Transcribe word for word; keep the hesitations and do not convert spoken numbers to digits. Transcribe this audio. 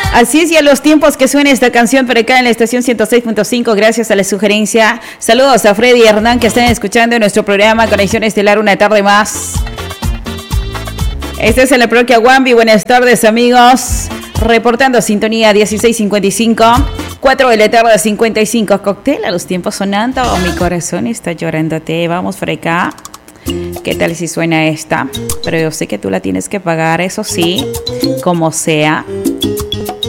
Así es, y a los tiempos que suena esta canción por acá en la estación ciento seis punto cinco, gracias a la sugerencia. Saludos a Freddy y Hernán que están escuchando en nuestro programa Conexión Estelar una tarde más. Este es en la parroquia Wambi. Buenas tardes, amigos. Reportando sintonía dieciséis cincuenta y cinco, cuatro de la tarde cincuenta y cinco. Cóctel a los tiempos sonando. Oh, mi corazón está llorándote. Vamos por acá. ¿Qué tal si suena esta? Pero yo sé que tú la tienes que pagar, eso sí, como sea.